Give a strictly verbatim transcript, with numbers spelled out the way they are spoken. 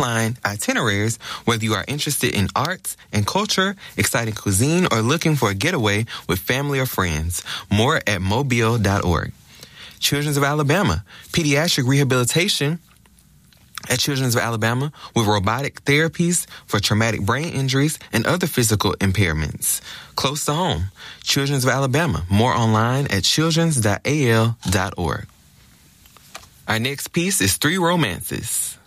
find itineraries, whether you are interested in arts and culture, exciting cuisine, or looking for a getaway with family or friends. More at mobile dot org. Children's of Alabama, pediatric rehabilitation at Children's of Alabama with robotic therapies for traumatic brain injuries and other physical impairments. Close to home, Children's of Alabama. More online at childrens dot a l dot org. Our next piece is Three Romances.